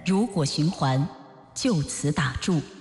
如果循环就此打住。